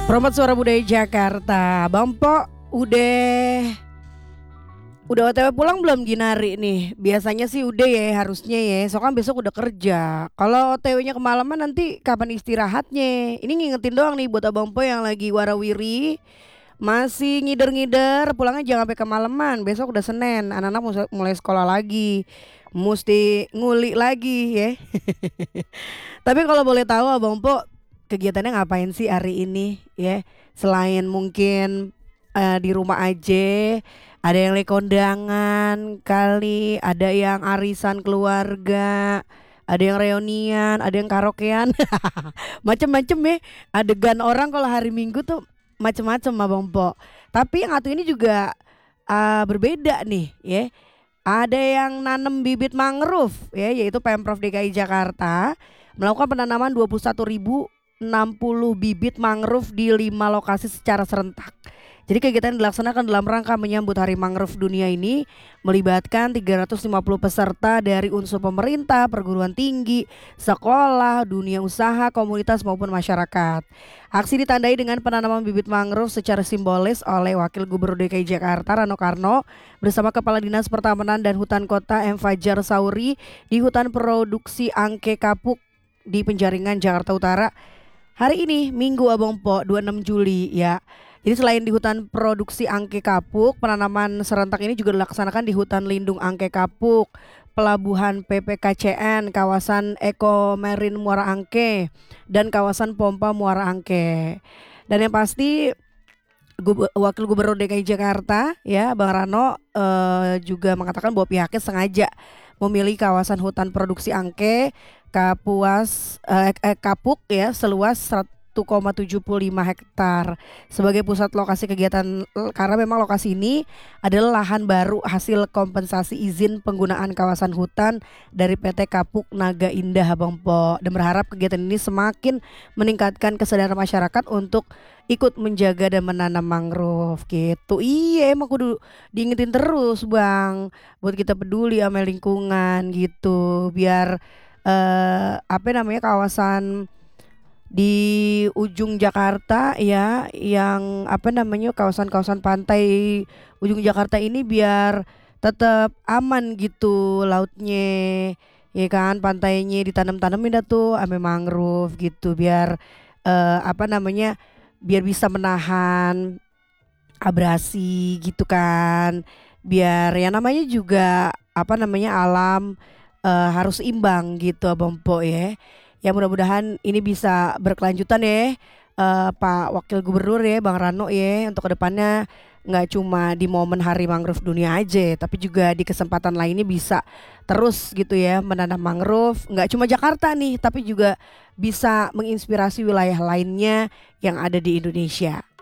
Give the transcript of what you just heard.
Promote Suara Budaya Jakarta. Bang Po udah OTW pulang belum Ginari nih? Biasanya sih udah ya, harusnya ya. Soalnya kan besok udah kerja. Kalau OTW-nya kemalaman nanti kapan istirahatnya? Ini ngingetin doang nih buat Abang Po yang lagi warawiri. Masih ngider-ngider, pulangnya jangan sampai kemalaman. Besok udah Senin, anak-anak mulai sekolah lagi. Mesti nguli lagi ya. Tapi kalau boleh tahu Abang Po kegiatannya ngapain sih hari ini ya? Selain mungkin di rumah aja, ada yang lagi kondangan kali, ada yang arisan keluarga, ada yang reunian, ada yang karaokean, macem-macem ya. Adegan orang kalau hari Minggu tuh macem-macem Abang Po. Tapi yang satu ini juga berbeda nih ya. Ada yang nanam bibit mangrove ya, yaitu Pemprov DKI Jakarta melakukan penanaman 21.060 bibit mangrove di 5 lokasi secara serentak. Jadi kegiatan dilaksanakan dalam rangka menyambut Hari Mangrove Dunia ini melibatkan 350 peserta dari unsur pemerintah, perguruan tinggi, sekolah, dunia usaha, komunitas maupun masyarakat. Aksi ditandai dengan penanaman bibit mangrove secara simbolis oleh Wakil Gubernur DKI Jakarta Rano Karno bersama Kepala Dinas Pertamanan dan Hutan Kota M. Fajar Sauri di Hutan Produksi Angke Kapuk di Penjaringan, Jakarta Utara. Hari ini Minggu Abang Po 26 Juli ya. Jadi selain di hutan produksi Angke Kapuk, penanaman serentak ini juga dilaksanakan di hutan lindung Angke Kapuk, pelabuhan PPKCN, kawasan Eko Marine Muara Angke, dan kawasan Pompa Muara Angke. Dan yang pasti Wakil Gubernur DKI Jakarta ya Bang Rano juga mengatakan bahwa pihaknya sengaja memilih kawasan hutan produksi Angke Kapuk ya seluas 1,75 hektar sebagai pusat lokasi kegiatan karena memang lokasi ini adalah lahan baru hasil kompensasi izin penggunaan kawasan hutan dari PT Kapuk Naga Indah Abang Po, dan berharap kegiatan ini semakin meningkatkan kesadaran masyarakat untuk ikut menjaga dan menanam mangrove gitu. Iya emang kudu diingetin terus Bang, buat kita peduli sama lingkungan gitu biar apa namanya kawasan di ujung Jakarta ya yang apa namanya kawasan-kawasan pantai ujung Jakarta ini biar tetap aman gitu lautnya ya kan, pantainya ditanam-tanamin dah tuh ame mangrove gitu biar apa namanya biar bisa menahan abrasi gitu kan, biar ya namanya juga apa namanya alam harus imbang gitu Abang Po ya. Ya mudah-mudahan ini bisa berkelanjutan ya Pak Wakil Gubernur ya Bang Rano ya, untuk kedepannya nggak cuma di momen Hari Mangrove Dunia aja tapi juga di kesempatan lainnya bisa terus gitu ya menanam mangrove, nggak cuma Jakarta nih tapi juga bisa menginspirasi wilayah lainnya yang ada di Indonesia.